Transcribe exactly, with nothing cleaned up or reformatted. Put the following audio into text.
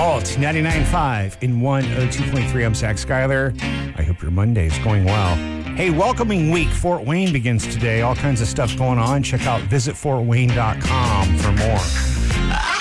Alt ninety-nine point five in one oh two point three. I'm Zach Schuyler. I hope your Monday is going well. Hey, welcoming week. Fort Wayne begins today. All kinds of stuff going on. Check out visit fort wayne dot com for more.